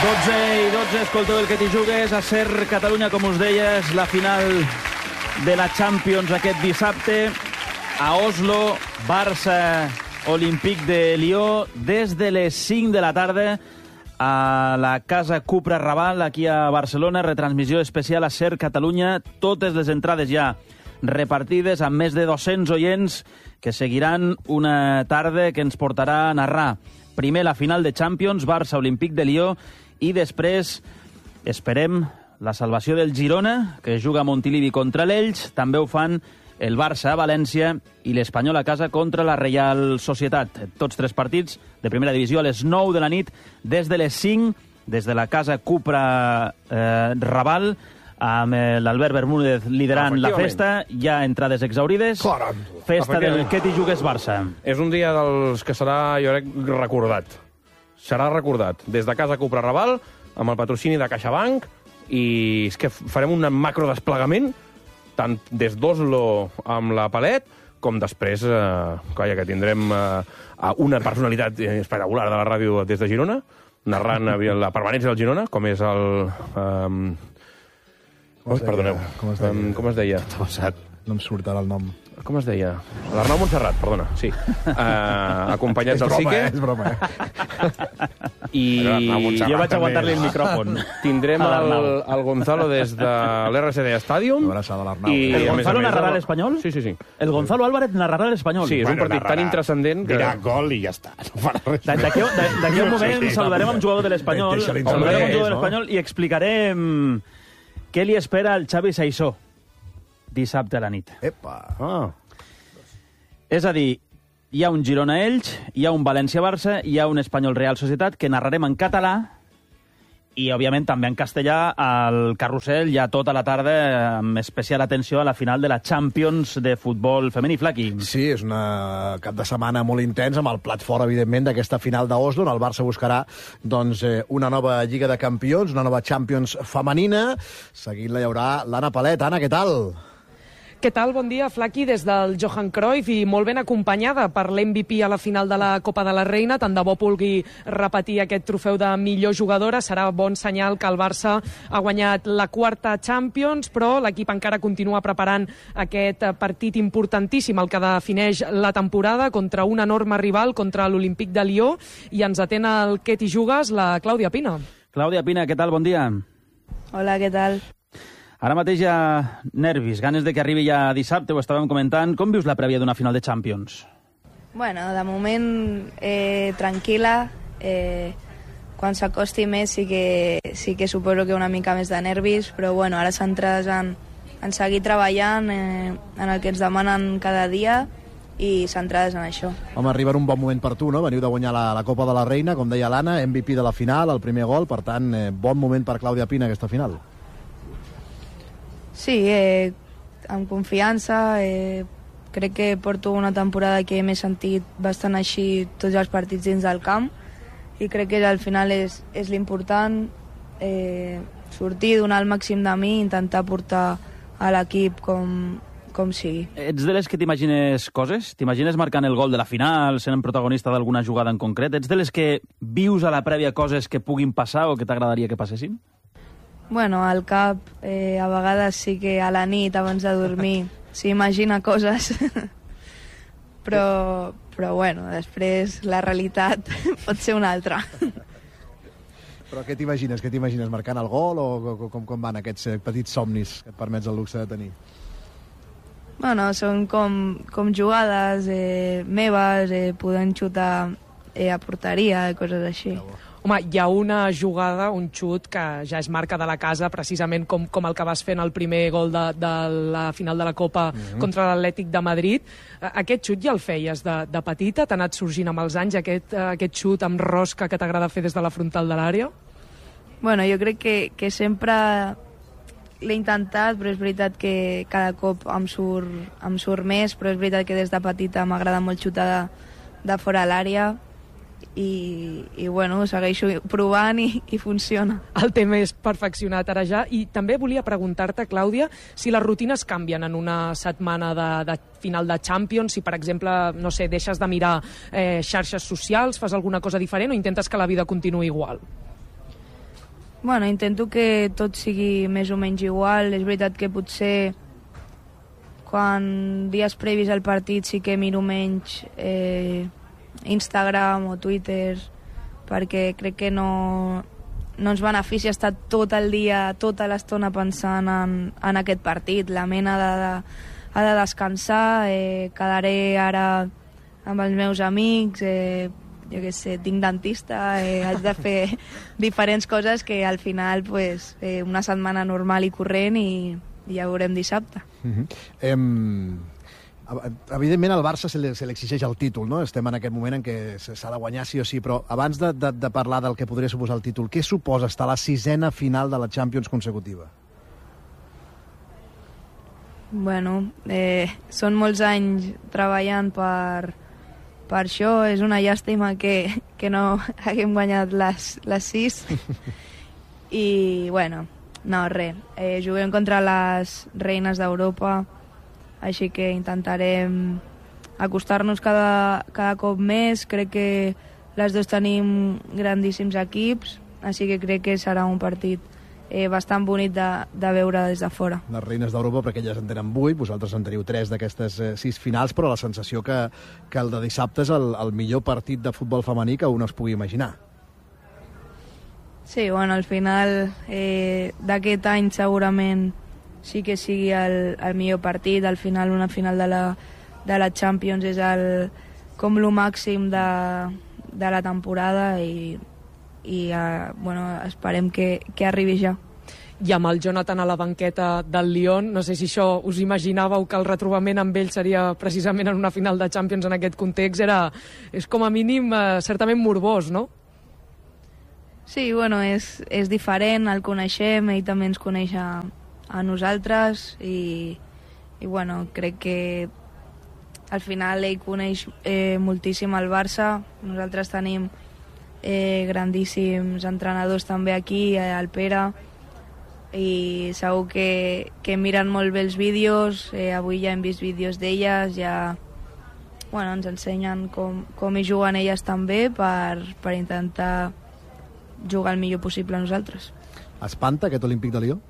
12:12, escolteu el que t'hi jugues a Ser Catalunya, com us deia, és la final de la Champions aquest dissabte a Oslo, Barça Olímpic de Lió, des de les 5 de la tarda a la Casa Cupra Raval, aquí a Barcelona, retransmissió especial a Ser Catalunya, totes les entrades ja repartides amb més de 200 oients que seguiran una tarda que ens portarà a narrar primer la final de Champions, Barça Olímpic de Lió, i després esperem la salvació del Girona, que juga a Montilivi contra l'Elx. També ho fan el Barça a València i l'Espanyol a casa contra la Reial Societat. Tots tres partits de primera divisió a les 9 de la nit, des de les 5, des de la Casa Cupra Raval, amb l'Albert Bermúdez liderant la festa. Hi ha entrades exaurides. Festa del que t'hi jugues Barça. És un dia dels que serà, jo crec, recordat. Serà recordat. Des de Casa Cupra Raval, amb el patrocini de CaixaBank, i és que farem un macro desplegament tant des d'Oslo amb la Palet, com després, que tindrem una personalitat espectacular de la ràdio des de Girona, narrant la permanència del Girona, com és el... Perdoneu. Com es deia? No em surt ara el nom. Com es deia? L'Arnau Montserrat, perdona, sí. Acompanyat del Sique. És broma, I jo vaig aguantar-li el micròfon. Tindrem el Gonzalo des de l'RCD Stadium. ¿El Gonzalo narrarà l'Espanyol? Sí. El Gonzalo Álvarez narrarà l'Espanyol. Sí, és un partit tan intrascendent que... Dirà gol i ja està. D'aquí a un moment saludarem un jugador de l'Espanyol i explicarem què li espera al Xavi Saissó dissabte a la nit. És a dir, hi ha un Girona-Elx, hi ha un València-Barça, hi ha un Espanyol-Real Societat que narrarem en català i, òbviament, també en castellà al Carrusel ja tota la tarda, amb especial atenció a la final de la Champions de futbol femení. Flaqui. Sí, és una cap de setmana molt intens, amb el plat fort, evidentment, d'aquesta final d'Oslo, on el Barça buscarà una nova Lliga de Campions, una nova Champions femenina. Seguint-la hi haurà l'Anna Palet. Anna, què tal? Què tal? Bon dia, Flaqui, des del Johan Cruyff, i molt ben acompanyada per l'MVP a la final de la Copa de la Reina. Tant de bo pugui repetir aquest trofeu de millor jugadora. Serà bon senyal que el Barça ha guanyat la quarta Champions, però l'equip encara continua preparant aquest partit importantíssim, el que defineix la temporada, contra un enorme rival, contra l'Olímpic de Lió, i ens atén el que t'hi jugues, la Clàudia Pina. Clàudia Pina, què tal? Bon dia. Hola, què tal? Ara mateix hi ha nervis, ganes de que arribi ja dissabte, ho estàvem comentant. Com vius la prèvia d'una final de Champions? Bueno, de moment tranquil·la. Quan s'acosti més sí que suposo que una mica més de nervis, però bueno, ara centrades en seguir treballant en el que ens demanen cada dia i centrades en això. Home, arriba un bon moment per tu, no? Veniu de guanyar la Copa de la Reina, com deia l'Anna, MVP de la final, el primer gol, per tant, bon moment per Clàudia Pina aquesta final. Sí, amb confiança, crec que porto una temporada que m'he sentit bastant així tots els partits dins del camp, i crec que al final és l'important, sortir, donar el màxim de mi, intentar portar a l'equip com sigui. Ets de les que t'imagines coses? T'imagines marcant el gol de la final, sent protagonista d'alguna jugada en concret? Ets de les que vius a la prèvia coses que puguin passar o que t'agradaria que passessin? Bueno, al cap, a vegades sí que a la nit, abans de dormir, s'imagina coses, però bueno, després la realitat pot ser una altra. Però què t'imagines? Marcant el gol o com van aquests petits somnis que et permets el luxe de tenir? Bueno, són com jugades meves, podent xutar a porteria, coses així. Home, hi ha una jugada, un xut, que ja és marca de la casa, precisament com el que vas fer en el primer gol de la final de la Copa contra l'Atlètic de Madrid. Aquest xut ja el feies de petita? T'ha anat sorgint amb els anys aquest xut amb rosca que t'agrada fer des de la frontal de l'àrea? Bueno, jo crec que sempre l'he intentat, però és veritat que cada cop em surt més, però és veritat que des de petita m'agrada molt xutar de fora l'àrea, i bueno, segueixo provant i funciona. El tema és perfeccionat ara ja. I també volia preguntar-te, Clàudia, si les rutines canvien en una setmana de final de Champions, si per exemple, no sé, deixes de mirar xarxes socials, fas alguna cosa diferent o intentes que la vida continuï igual? Bueno, intento que tot sigui més o menys igual. És veritat que potser quan dies previs al partit sí que miro menys Instagram o Twitter, perquè crec que no ens beneficia estar tot el dia, tota l'estona pensant en aquest partit. La ment ha de descansar, quedaré ara amb els meus amics, jo què sé, tinc dentista, haig de fer diferents coses que al final pues, una setmana normal i corrent i ja veurem dissabte. Evidentment al Barça se li exigeix el títol, no? Estem en aquest moment en què s'ha de guanyar sí o sí, però abans de parlar del que podria suposar el títol, què suposa estar a la 6ª final de la Champions consecutiva? Bueno, són molts anys treballant per això. És una llàstima que no haguem guanyat les 6 i bueno, no, res, juguem contra les reines d'Europa, així que intentarem acostar-nos cada cop més. Crec que les dues tenim grandíssims equips, així que crec que serà un partit bastant bonic de veure des de fora. Les reines d'Europa, perquè elles en tenen 8, vosaltres en teniu 3 d'aquestes 6 finals, però la sensació que el de dissabte és el millor partit de futbol femení que un es pugui imaginar. Sí, bueno, al final d'aquest any segurament sí que sigui el millor partit. Al final una final de la Champions és com lo màxim de la temporada i bueno, esperem que arribi ja. I amb el Jonathan a la banqueta del Lyon, no sé si això us imaginàveu que el retrobament amb ell seria precisament en una final de Champions en aquest context, és com a mínim certament morbós, no? Sí, bueno, és diferent, el coneixem, ell també ens coneix a nosaltres i bueno, crec que al final ell coneix moltíssim el Barça. Nosaltres tenim grandíssims entrenadors també aquí, el Pere, i segur que miren molt bé els vídeos. Avui ja hem vist vídeos d'elles, ja bueno, ens ensenyen com hi juguen elles també per intentar jugar el millor possible a nosaltres. Espanta aquest Olímpic de Lió?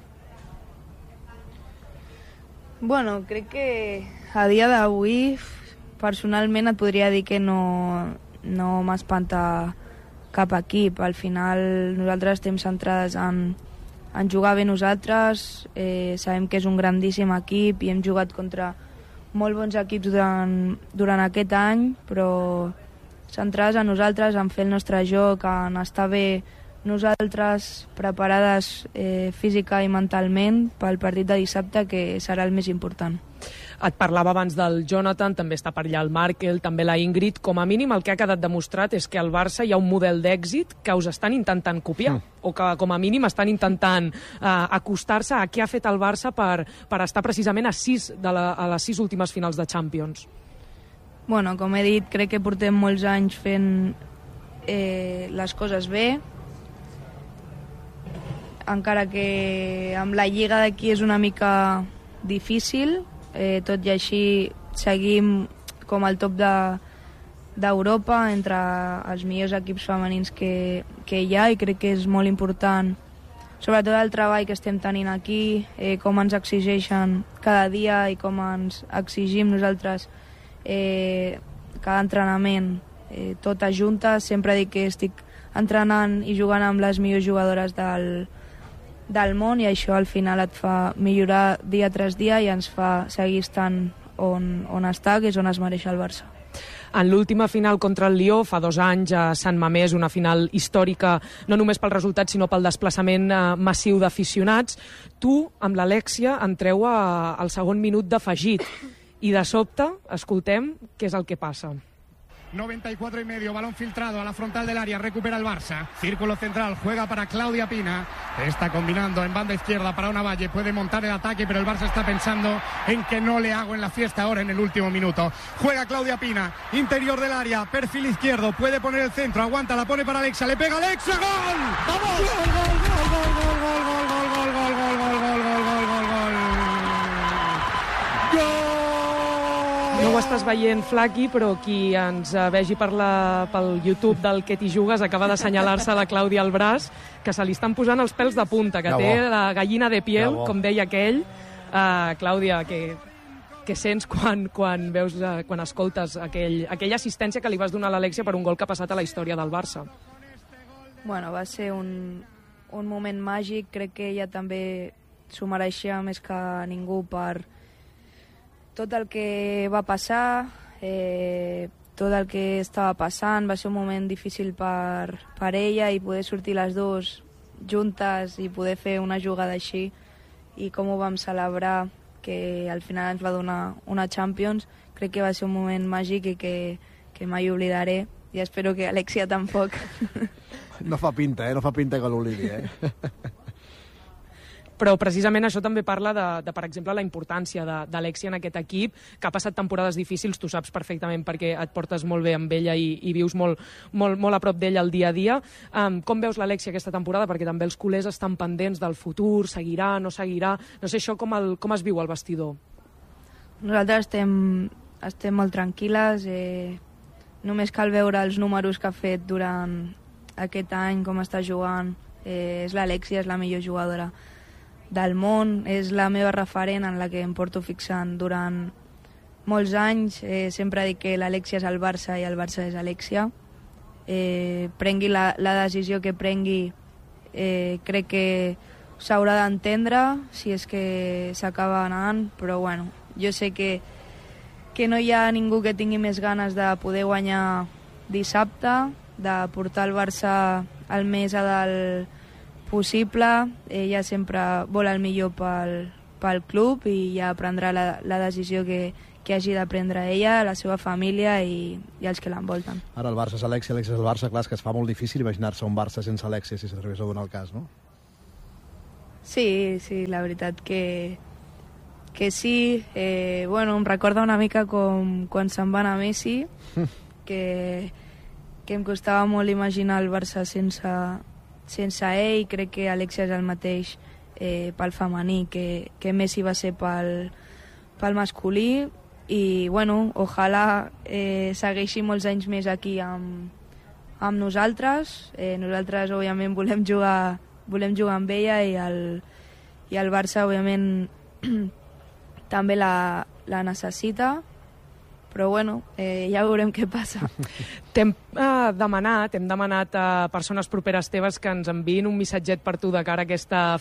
Bueno, crec que a dia d'avui personalment et podria dir que no m'espanta cap equip. Al final nosaltres estem centrades en jugar bé nosaltres, sabem que és un grandíssim equip i hem jugat contra molt bons equips durant aquest any, però centrades en nosaltres, en fer el nostre joc, en estar bé nosaltres, preparades física i mentalment pel partit de dissabte, que serà el més important. Et parlava abans del Jonathan, també està per allà el Markel, també la Ingrid. Com a mínim el que ha quedat demostrat és que al Barça hi ha un model d'èxit que us estan intentant copiar, o que com a mínim estan intentant acostar-se a què ha fet el Barça per estar precisament a les 6 últimes finals de Champions. Bueno, com he dit, crec que portem molts anys fent les coses bé, encara que amb la Lliga d'aquí és una mica difícil, tot i així seguim com al top d'Europa, entre els millors equips femenins que hi ha, i crec que és molt important, sobretot el treball que estem tenint aquí, com ens exigeixen cada dia i com ens exigim nosaltres cada entrenament, totes juntes. Sempre dic que estic entrenant i jugant amb les millors jugadores del món, i això al final et fa millorar dia tras dia i ens fa seguir estant on està, que és on es mereix el Barça. En l'última final contra el Lió, fa 2 anys, a Sant Mamés, una final històrica, no només pel resultat, sinó pel desplaçament massiu d'aficionats, tu, amb l'Alexia, entreu al segon minut d'afegit. I de sobte, escoltem què és el que passa. 94 y medio, balón filtrado a la frontal del área, recupera el Barça, círculo central, juega para Claudia Pina, está combinando en banda izquierda para Ona Valle, puede montar el ataque, pero el Barça está pensando en que no le hago en la fiesta ahora en el último minuto. Juega Claudia Pina, interior del área, perfil izquierdo, puede poner el centro, aguanta, la pone para Alexa, le pega Alexa, ¡gol! ¡Vamos! ¡Gol, gol, gol, gol, gol, gol, gol, gol, gol, gol, gol, gol, gol, gol, gol, gol! No ho estàs veient, Flaqui, però qui ens vegi pel YouTube del Que t'hi jugues acaba d'assenyalar-se la Clàudia al braç, que se li estan posant els pèls de punta, que té la gallina de piel, com deia aquell. Clàudia, què sents quan escoltes aquella assistència que li vas donar a l'Alexia per un gol que ha passat a la història del Barça? Bueno, va ser un moment màgic. Crec que ella també s'ho mereixia més que ningú per tot el que va passar, tot el que estava passant. Va ser un moment difícil per ella i poder sortir les dues juntes i poder fer una jugada així i com ho vam celebrar, que al final ens va donar una Champions. Crec que va ser un moment màgic i que mai oblidaré i espero que Alexia tampoc. No fa pinta, no fa pinta que l'oblidi, Però precisament això també parla de per exemple, la importància d'Alexia en aquest equip, que ha passat temporades difícils, tu saps perfectament perquè et portes molt bé amb ella i vius molt a prop d'ella el dia a dia. Com veus l'Alexia aquesta temporada? Perquè també els culers estan pendents del futur, seguirà, no seguirà... No sé, això com es viu al vestidor? Nosaltres estem molt tranquil·les, només cal veure els números que ha fet durant aquest any, com està jugant. És l'Alexia, és la millor jugadora del món, és la meva referent en la que em porto fixant durant molts anys. Sempre dic que l'Alexia és el Barça i el Barça és Alexia. Prengui la decisió que prengui, crec que s'haurà d'entendre si és que s'acaba anant, però bueno, jo sé que no hi ha ningú que tingui més ganes de poder guanyar dissabte, de portar el Barça el més a dalt possible. Ella sempre vol el millor pel club i ja prendrà la decisió que hagi de prendre ella, la seva família i els que l'envolten. Ara el Barça és Alexia, Alexia és el Barça. Clar, és que es fa molt difícil imaginar-se un Barça sense Alexia, si s'arribés a donar el cas, no? Sí, la veritat que sí. Bueno, em recorda una mica com quan se'n va anar Messi, que em costava molt imaginar el Barça sense ell. Crec que Alexia és el mateix pel femení que Messi va ser pel masculí i bueno, ojalà segueixi molts anys més aquí amb nosaltres. Nosaltres òbviament volem jugar amb ella i el Barça òbviament també la necessita, però bueno, ja veurem què passa. T'hem demanat a persones properes teves que ens enviïn un missatget per tu de cara a aquesta